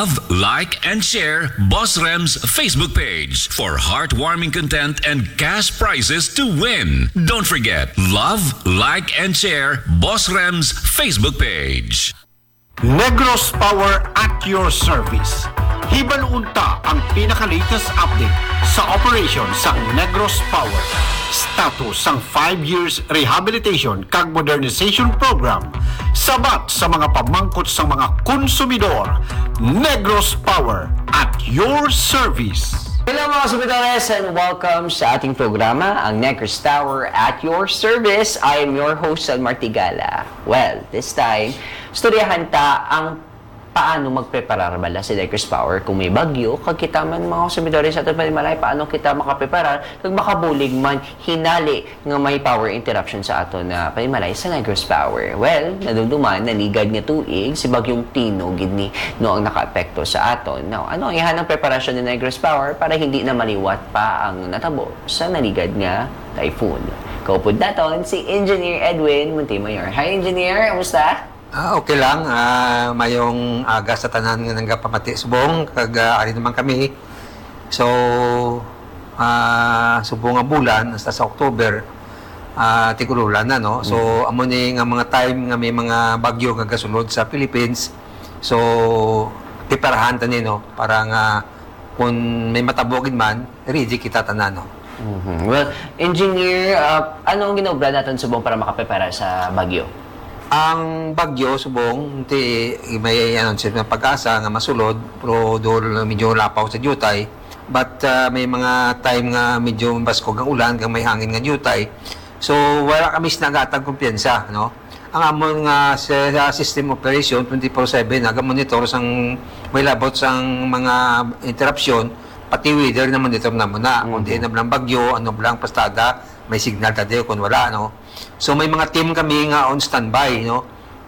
Love, like, and share Boss Rem's Facebook page for heartwarming content and cash prizes to win. Don't forget, love, like, and share Boss Rem's Facebook page. Negros Power at your service. Hiban unta ang pinaka-latest update sa operation sa Negros Power. Status sang 5 years rehabilitation kag modernization program. Sabat sa mga pamangkot sa mga konsumidor. Negros Power at your service. Hello mga subitores and welcome sa ating programa, ang Negros Tower at your service. I am your host, Salmar Tigala. Well, this time, storyahan ta ang paano magpreparar bala sa Negros Power kung may bagyo, kag kita man mga subitores sa ating panimalay, paano kita makapreparar kag makabulig man hinali nga may power interruption sa aton na panimalay sa Negros Power. Well, nadumduman, naligad nga tuig, si Bagyong Tino, gidni no ang nakaapekto sa aton. Now, ano ang ihanang preparasyon ni Negros Power para hindi na maliwat pa ang natabo sa naligad nga typhoon? Kaupod naton si Engineer Edwin Montemayor. Hi Engineer, kamusta? Okay lang. Mayong aga sa tanan nga nagapamati subong kag ari naman kami. So subong nga bulan hasta sa October tigululan na no. So amo ni nga mga time nga may mga bagyo nga gasulod sa Philippines. So preparahan ta ni no para nga kung may matabogin man ready kita tanan no. Well, Engineer, ano ang ginobra natin subong para makaprepara sa bagyo? Ang bagyo subong may announcement ng pag-asa nga masulod pero doon medyo lapaw sa jutay, but may mga time nga medyo baskog ang ulan kang may hangin nga jutay, so wala kami nagatag kumpiyansa no. Ang amon nga sa system operation 24/7 naga-monitor sang may labot sang mga interruption, pati weather na monitor na muna kung di na blang bagyo, ano blang pastada, may signal tayo kung wala no. So may mga team kami nga on standby no.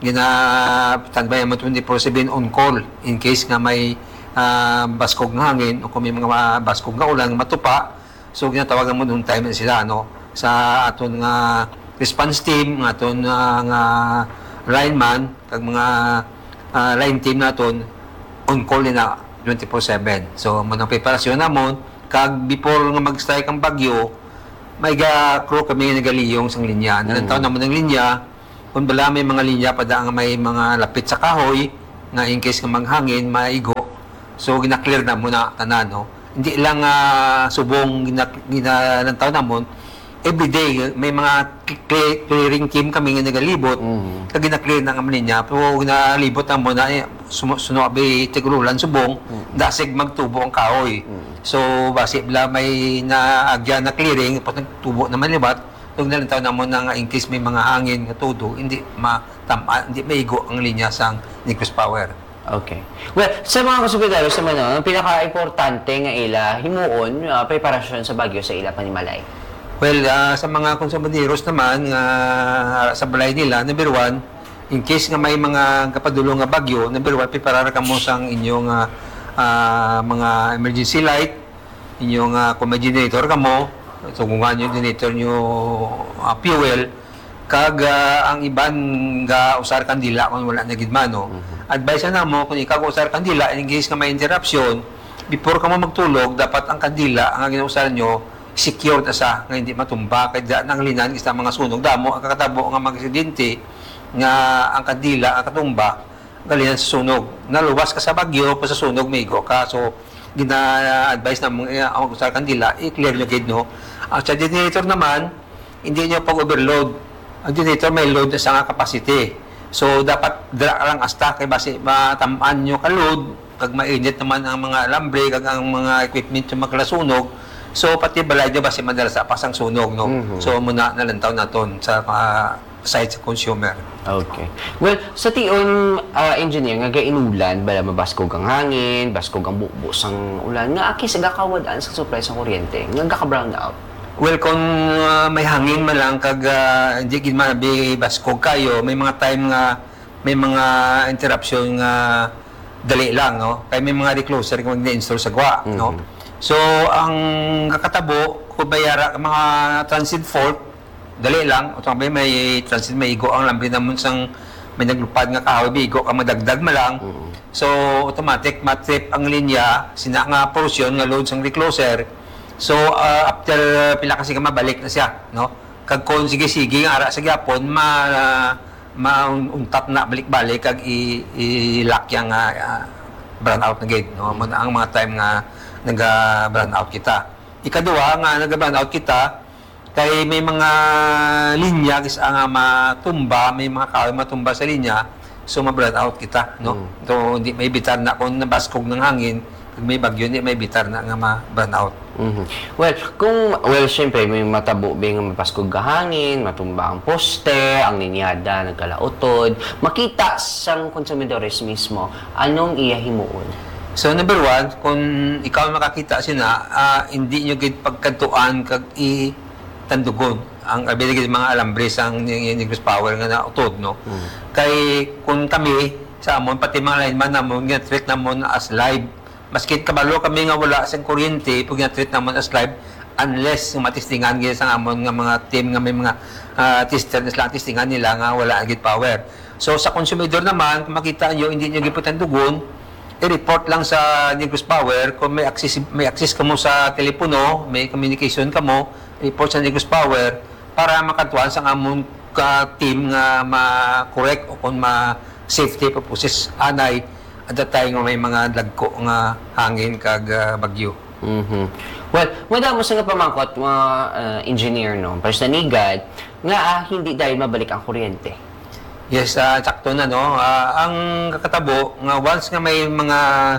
Standby mo 24/7 on call in case nga may baskog nga hangin o kung may mga baskog nga ulan matupa. So ginatawagan mo noong time na sila no sa aton nga response team, nga aton nga lineman kag mga line team naton on call na 24/7. So mo nang preparasyon namon kag before nga mag-strike ang bagyo, may crew kami nagaliyong sang linya. Nalantaw naman ng linya, kung bala may mga linya pa nga may mga lapit sa kahoy, nga in case nga manghangin, maigo. So, ginaklear na muna tanan, no? Hindi lang subong ginalantaw namon. Everyday, may mga clearing team kami nga nagalibot, kag ginaklear na nga linya. Pero ginalibot na muna, sunuabi tigululan subong, dasig magtubo ang kahoy. So, basi bala may naagya na clearing, tapos nagtubo naman libat, nung nalantaw naman na in case may mga hangin nga todo, hindi maigo ang linya sang Negros Power. Okay. Well, sa mga kasubidaros naman, ang pinaka-importante nga ila, himuon, preparasyon sa bagyo sa ila panimalay. Well, sa mga konsumideros naman, sa balay nila, number one, in case nga may mga kapadulong nga bagyo, number one, preparar ka mo sang inyong mga emergency light, inyong kung may generator ka mo, tugungan nyo generator nyo fuel, kag ang iban nga usar kandila kung wala na gidmano. Advice na mo, kung ikaw usar kandila, in case nga may interruption, before ka mo magtulog, dapat ang kandila, ang ginausaran nyo, secured asa, nga hindi matumba, kaya nang linan, isa mga sunog, damo, ang kakatabo nga mag-aksidente, nga ang kandila, ang katumba, galinan sa sunog. Naluwas ka sa bagyo, pa sa sunog, may igo ka. So, gina-advise na ang usar kandila, i-clear nyo gid, no? Sa generator naman, hindi nyo pag-overload. Ang generator may load sa nga capacity. So, dapat dra lang asta, kay basi matamaan nyo ka-load, kag mainit naman ang mga alambre, kag ang mga equipment yung magkasunog. So, pati balay nyo basi madalas sa pasang sunog, no? So, muna nalantaw naton sa side sa consumer. Okay. Well, sa tion, engineer, nga gainulan, bala mabaskog ang hangin, baskog ang bukbus ang ulan, nga aki sa gakawadaan sa supply sa kuryente, nga gaka-brown out. Well, kung may hangin man lang, kag hindi gid man baskog kayo, may mga time nga, may mga interruption nga dali lang, no? Kaya may mga recloser kung mag-install sa gawa, no? So, ang kakatabo, kung bayara mga transit fault, dali lang, o may transit, may igo ang lambi naman sang may naglupad nga kahoy, may igo ka madagdag malang. So automatic matrip ang linya sina nga portion nga load sang recloser. So after pila kasi ka mabalik na siya, no? Kag kon sige nga ara sa gyapon mauntat na balik-balik kag i-lock yang burn out na gate, no? Mo na ang mga time nga naga-burn out kita. Ikaduha nga naga-burn out kita kay may mga linya kis nga matumba, may mga kahoy matumba sa linya, so ma-burn out kita, no? So hindi may bitar na kung nabaskog ng hangin, pag may bagyo hindi may bitar na nga ma-burn out. Well, syempre, may matabo ba nga mapaskog ka hangin, matumba ang poste, ang linyada, nagkalautod. Makita sang konsumidores mismo, anong iyahimuon? So number one, kung ikaw makakita sina, hindi nyo gid pagkantuan kag i-tandugon ang abiligid mga alambres ang Negros Power nga nautod, no? Kay kung kami sa amon pati mga lineman namon nga treat namon as live, maski kabalo kami nga wala sa kuryente pag na-treat naman as live unless matistingan gid sa amon nga mga team nga may mga tester na sila testingan nila nga wala gid power. So sa konsumidor naman kung makita nyo hindi nyo giputan dugon, i-report lang sa Negros Power kung may access ka mo sa telepono, may communication ka mo, report sa Negros Power para makatuan sa amon ka team nga ma-correct o kung ma-safety purposes anay at that time may mga dagko nga hangin kag bagyo. Well, madamo sa nga pamangkot mga engineer, no? Pero sa nigad, nga hindi dahil mabalik ang kuryente. Yes, sakto na, no? Ang kakatabo, nga once nga may mga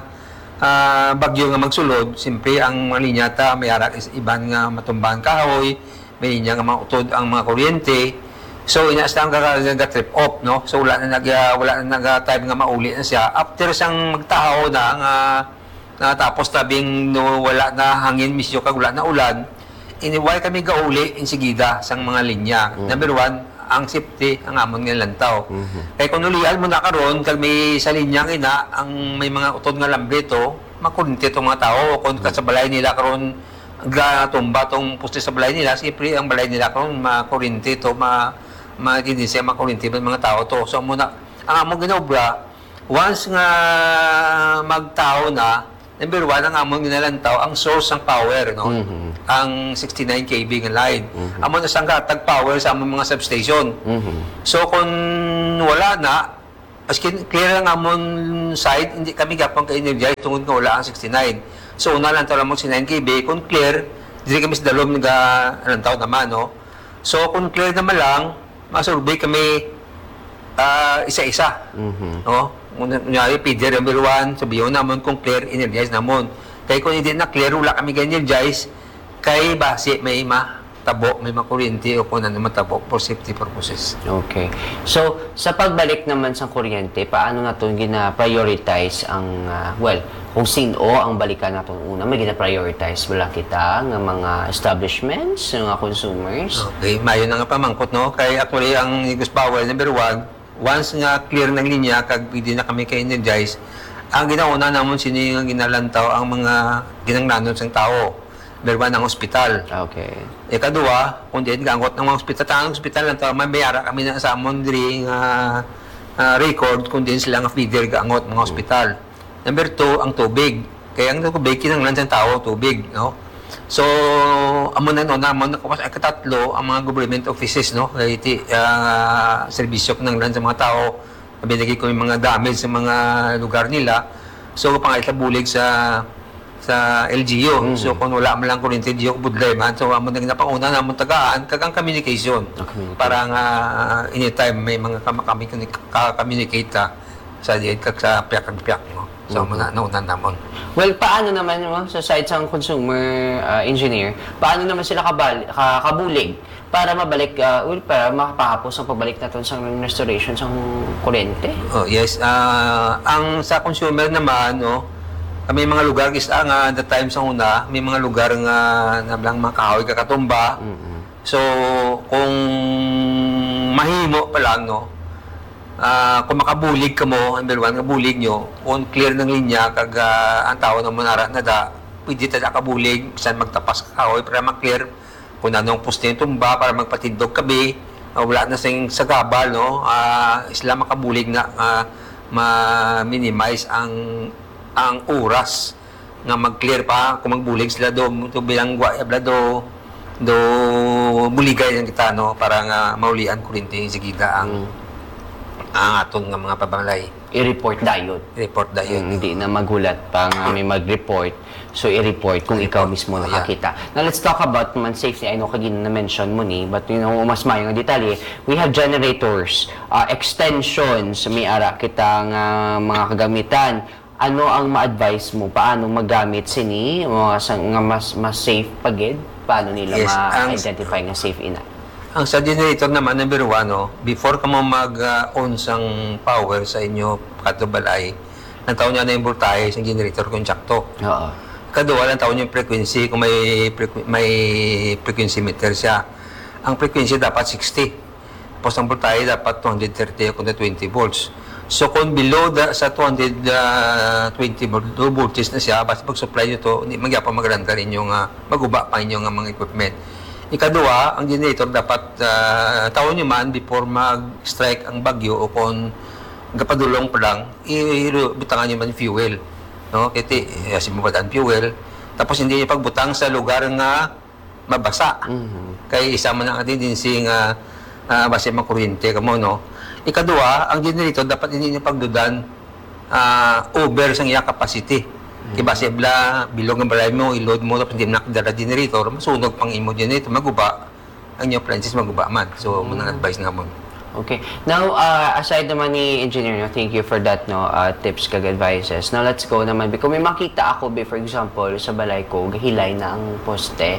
bagyo nga magsulod, siyempre ang mga linyata, may arak iban nga matumbahan kahoy, may linya nga mautod ang mga kuryente. So inaas lang trip off, no? So wala na nag-time nga mauli na siya. After sang magtahaw na nga natapos tabing no, wala na hangin misyo kag wala na ulan, iniway kami gauli insigida sang mga linya. Number one, ang safety ang amon nga lantaw. Kay kung ulian mo na karon kag may sa linya ina ang may mga utod nga lambrito, makurinti tong mga tao kung sa balay nila karon tumba tong poste sa balay nila, siyempre ang balay nila karon makurinti to magiging siya makurinti mga tao to. So muna ang among ginobra once nga magtao na, number one, ang among ginalantaw ang source ng power, no? Ang 69 kV nga line. Amon na sang katag power sa among mga substation. So kung wala na, maski clear ang amon side, hindi kami gapang ka-energize tungod nga wala ang 69. So una lang taw lang mo 69 kV, kung clear, dili kami sa dalom nagalantaw naman, no? So kung clear naman lang, masurvey kami isa-isa. No? Kunyari, PDR number 1, sabihin naman kung clear, energize naman. Kaya kung hindi na clear, wala kami energize, kay base may matabo, may makuryente o kung ano matabo for safety purposes. Okay. So, sa pagbalik naman sa kuryente, paano na ito gina-prioritize ang, kung sino ang balikan natin una, may gina-prioritize wala kita ng mga establishments, mga consumers? Okay, mayo na nga pamangkot, no? Kaya actually, ang Negros Power, number 1, once nga clear ng linya, kag pwede na kami ka-energize, ang ginauna naman sino yung ginalantaw ang mga ginangnanon sa tao. Number 1, ang ospital. Okay. Ikaduha, kung din gangot ng mga ospital, ang ospital lang may mayara kami na sa Mondri record kung din sila nga feeder gangot mga ospital. Number 2, ang tubig. Kaya ang tubig, kinanglan sa tao, tubig, no? So, amon na katatlo, ang mga government offices, no? Iti, serbisyo kinanglan sa mga tao, binigay ko yung mga damage sa mga lugar nila. So, pangalabulig sa LGU. So, kung wala man lang kuryente, LGU, budlay man. So, amon na napanguna namon tagaan, kagang communication. Para nga, anytime may mga communicate sa diet kag sa piyak, no? So, nauna namon. Well, paano naman sa side sa consumer engineer, paano naman sila kabulig para mabalik, para makapahapos ang pagbalik natin sa restoration sa kuryente? Oh, yes. Ang sa consumer naman, no, may mga lugar nga the time sa una, may mga lugar nga nablang mga kahoy kakatumba. So, kung mahimo pa lang, no, kung makabulig ka mo, number 1, kabulig nyo, kung clear ng linya, kag ang tao na manara na da, pwede tayo kabulig, saan magtapas ka kahoy para maklear kung anong poste yung tumba, para magpatindog kabi, wala na sa gabal, no? Sila makabulig na ma-minimize ang oras nga mag-clear pa kung magbulig sila do bilang guayabla do buligay ng kita no para nga maulian kurinti sigida ang aton nga mga pabalay. I-report dayon. Report dayon. Hindi na magulat pa nga may mag-report. So, i-report kung ikaw mismo nakakita. Now, let's talk about man safety. I know kagina na-mention mo ni, but mas mayong detalye. We have generators, extensions, may ara kitang mga kagamitan. Ano ang ma-advise mo? Paano magamit sini? Nga mas safe pagid? Paano nila ma-identify nga safe ina? Ang sa generator naman, number 1, no, before ka mo mag-on sang power sa inyo katubalay, nantaon niya na yung voltahe sa generator kung sakto. Oo. Kadua, nantaon niya yung frequency kung may frequency meter siya. Ang frequency dapat 60. Tapos ang voltahe dapat 230 kung 20 volts. So kung below sa 220 voltage na siya, basta pag-supply nyo to, hindi magyapa magranda rin yung maguba pa inyong mga equipment. Ikadua, ang generator dapat taon nyo man before mag-strike ang bagyo o kung kapadulong pa lang, ibutangan nyo man fuel. No? Kaya simubadaan fuel. Tapos hindi nyo pagbutang sa lugar nga mabasa. Kaya isa man ang tendency nga base makuryente ka mo. No? Ikadua, ang generator dapat hindi nyo pagdudan over sa iya capacity. Base bilog ng balay mo, i-load mo, tapos hindi mo nakadala generator, masunog pang imo generator, maguba, ang inyo appliances maguba man. So, munang advice nga mo. Okay. Now, aside naman ni Engineer, no, thank you for that tips kag advices. Now, let's go naman. Because may makita ako, for example, sa balay ko, gahilay na ang poste.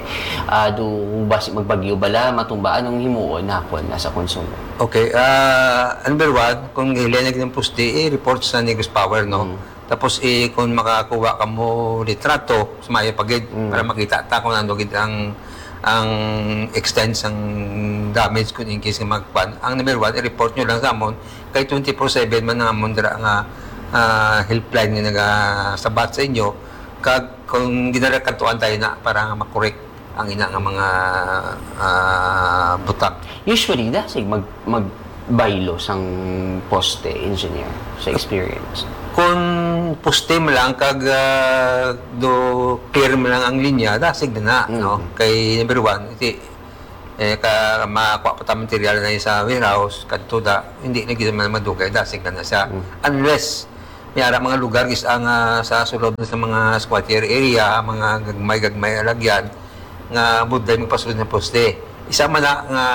Basi magbagyo bala, matumba, anong himuon na ako nasa konsumo? Okay. Number 1, kung gahilay na ng poste, report sa Negros Power, no? Tapos, kung makakuha ka mo litrato, sumayo pagid, para makita ta kung ano gid ang extent ang damage kung in case nga magpan. Ang number 1, i-report nyo lang sa amon. Kay 24/7 man nga amon dira nga helpline nga nagasabat sa inyo. Kag kung ginarakantuan tayo na para nga makorek ang ina nga mga butang. Usually, dasig magbaylo sang poste, engineer, sa experience. Kung poste mo lang kag do clear mo lang ang linya, dasig na no. Kay number 1, iti ka makuha pa ta material na sa warehouse kadto da hindi na gid man madugay, dasig na siya. Unless may ara mga lugar is ang sa sulod sa mga squatter area, mga gagmay alagyan nga buday magpasulod ng poste. Isa man na nga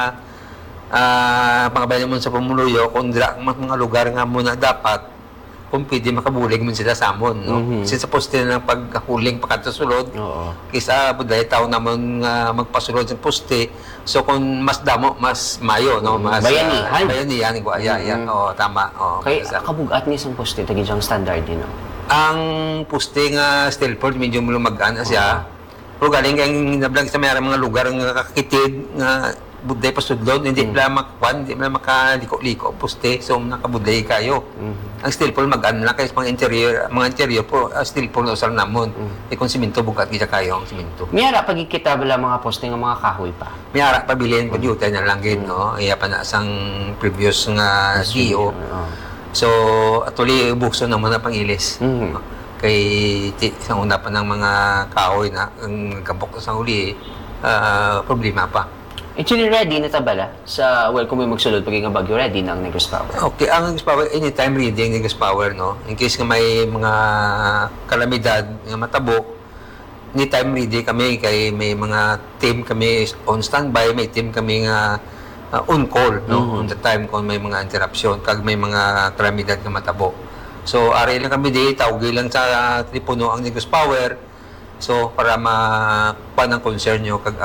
pangabayan mo sa pamuluyo kung dira mga lugar nga muna dapat kung pwede makabulig mo sila sa amon, no? Kasi sa poste na ng pagkahuling pagkatasulod, kisa buday tao naman magpasulod sa poste, so kung mas damo, mas mayo, no? Mas, bayanihan, yan, tama. Kaya kabugat niya sa poste, tagin siyang standard din, no? Ang poste nga Stelford, medyo lumagaan na siya, pero galing kayong nablag sa mayroong mga lugar nga kakitid, nga buday pa sudlon, hindi pala makakwan, hindi pala makaliko-liko poste, so nakabuday kayo. Ang steel pole mag-ano lang kayo sa mga interior po, steel pole na usal namon. Kung siminto, bugat kita kayo ang siminto. Miyara, pagkikita bala mga poste ng mga kahoy pa? Miyara, pabilin po dito na lang gin, no? Iya pa na sang previous nga GO. So, atuloy bukso naman na pangilis. Kay isang una pa ng mga kahoy na ang kabok sa huli, problema pa. Actually, ready na tabala sa, kung may magsulod pag nga bagyo, ready na ang Negros Power. Okay, ang Negros Power, anytime reading Negros Power, no? In case nga may mga kalamidad, nga matabo, anytime ready kami, kay may mga team kami on standby, may team kami nga on call, no? On the time kung may mga interruption, kag may mga kalamidad nga matabo. So, ari lang kami di, tawagin lang sa tripuno ang Negros Power. So, para makuha ng concern nyo, kag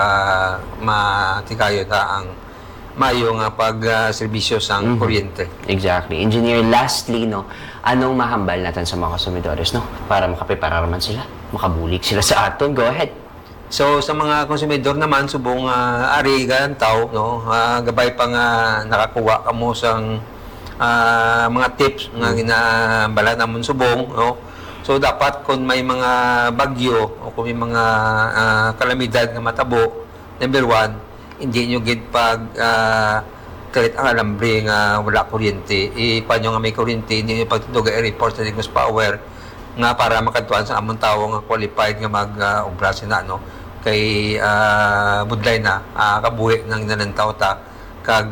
matikayo ta ang mayong pag-serbisyo sa kuryente. Exactly. Engineer, lastly, no, anong mahambal natin sa mga konsumidores, no? Para makaprepara naman sila, makabulik sila sa aton. Go ahead. So, sa mga konsumidor naman, subong ari gantaw, no? Gabay pa nga nakakuha ka mo sang mga tips nga ginabala namon subong, no? So, dapat kung may mga bagyo o kung may mga kalamidad na matabo, number 1, hindi nyo gid magtalit ang alambre nga wala kuryente, ipanyo nga may kuryente, hindi nyo pagtutog i-report sa Negros Power nga para makatuan sa among tao nga qualified nga mag-obra na kay budlay na kabuhi ng nanantaw ta kag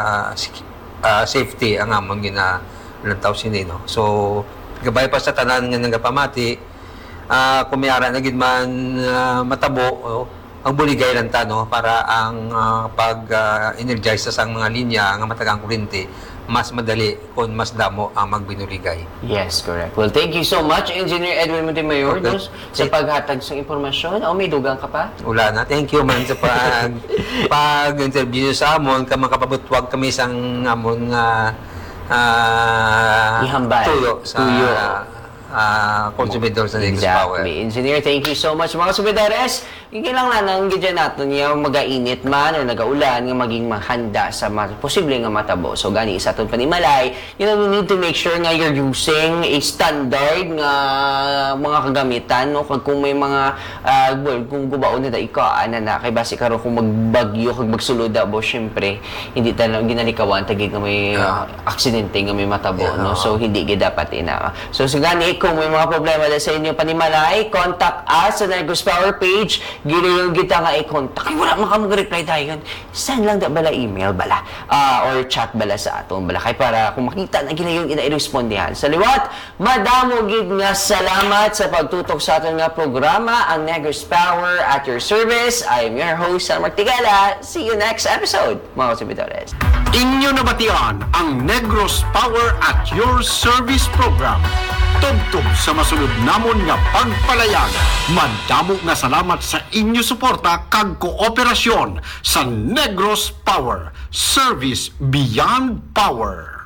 safety ang among ginanantaw sinino. So gabay pa sa tanan nga nagapamati, kumiyara na gid man matabo ang buligay lang ta para ang pag-energize sa mga linya nga matagang kuryente mas madali kung mas damo ang magbinuligay. Yes, correct. Well, thank you so much, Engineer Edwin Montemayor, sa paghatag sa impormasyon. May dugang ka pa? Wala na. Thank you man sa pag-interview sa amon, ka makapabutwag kami sa amon nga ihambal. Tuyo sa consumidor sa Negros Power. Engineer, thank you so much. Mga sumidores, kailangan lang gidyan natin yung magainit man o nagaulan nga maging mahanda sa posible nga matabo. So gani isa itong panimalay, you need to make sure nga you're using a standard nga mga kagamitan, no? Kung may mga kung gubaon na ikaan na kay basi karon kung magbagyo kag magsulod bo, syempre hindi talaga ginalikawan tagig nga may aksidente nga may matabo, no? So hindi gid dapat ina. So gani kung may mga problema sa inyo panimalay, contact us sa Negros Power page. Gili yung kita nga i-contact. Wala makamag-reply tayo. Send lang da bala email bala or chat bala sa aton bala kay para kung makita na gina yung ina-respondihan. Sa liwat, madamo gid nga salamat sa pagtutok sa aton nga programa, ang Negros Power at your service. I am your host, San Martigala. See you next episode, mga kasibidores. Inyo nabatian ang Negros Power at your service program. Tugtog sa masulod namon nga pagpalayag. Madamo nga salamat sa inyo suporta kag kooperasyon sa Negros Power. Service beyond power.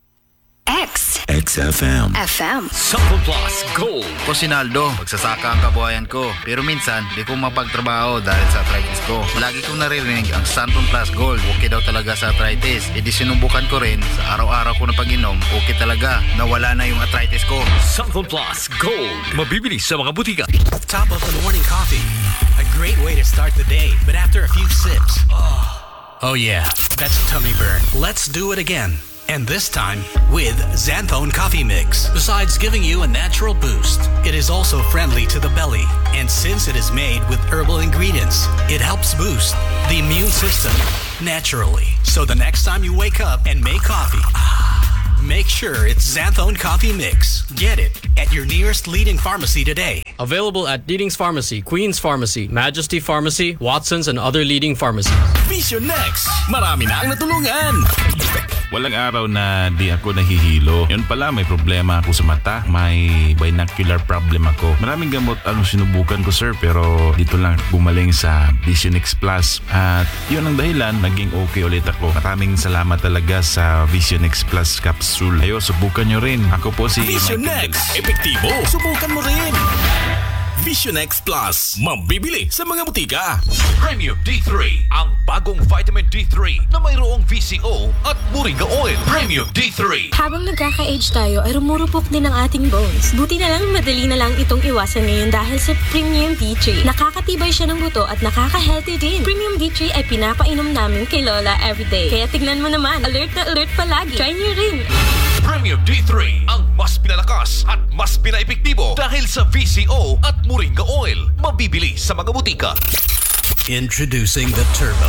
XFM. Sample Plus Gold. Ko Sinaldo, magsasaka ang kabuhayan ko. Pero minsan, di ko mapagtrabaho dahil sa arthritis ko. Lagi kong naririnig ang Santon Plus Gold. Okay daw talaga sa arthritis. E di sinubukan ko rin, sa araw-araw ko na pag-inom, okay talaga. Nawala na yung arthritis ko. Sample Plus Gold. Mabibili sa mga butika. Top of the morning coffee. A great way to start the day. But after a few sips, oh yeah, that's a tummy burn. Let's do it again. And this time with Xanthone Coffee Mix. Besides giving you a natural boost, it is also friendly to the belly. And since it is made with herbal ingredients, it helps boost the immune system naturally. So the next time you wake up and make coffee, make sure it's Xanthone Coffee Mix. Get it at your nearest leading pharmacy today. Available at Leading's Pharmacy, Queen's Pharmacy, Majesty Pharmacy, Watson's, and other leading pharmacies. Vision Next! Marami na ang natulungan! Walang araw na di ako nahihilo. Yun pala, may problema ako sa mata. May binocular problem ako. Maraming gamot ang sinubukan ko, sir, pero dito lang gumaling sa Vision X Plus. At yun ang dahilan, naging okay ulit ako. Maraming salamat talaga sa Vision X Plus capsule. Ayo, subukan nyo rin. Ako po si Vision Michael Next! Epektibo! Subukan mo rin! Vision X Plus. Mabibili sa mga butika. Premium D3, ang bagong vitamin D3 na mayroong VCO at moringa oil. Premium D3. Habang nagkaka-age tayo ay rumurupok din ang ating bones. Buti na lang madali na lang itong iwasan ngayon dahil sa Premium D3. Nakakatibay siya ng buto at nakaka-healthy din. Premium D3 ay pinapainom namin kay Lola everyday. Kaya tignan mo naman, alert na alert palagi. Try niyo rin. Premium D3, ang mas pinalakas at mas pinaepektibo dahil sa VCO at moringa oil. Mabibili sa mga butika. Introducing the Turbo.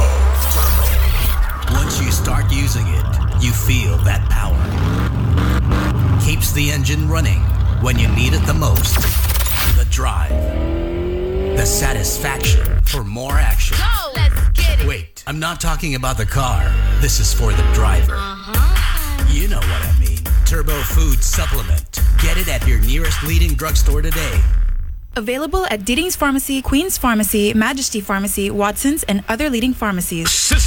Once you start using it, you feel that power. Keeps the engine running when you need it the most. The drive. The satisfaction for more action. Go! Let's get it! Wait, I'm not talking about the car. This is for the driver. You know what I mean. Turbo Food Supplement. Get it at your nearest leading drugstore today. Available at Leading's Pharmacy, Queen's Pharmacy, Majesty Pharmacy, Watson's, and other leading pharmacies.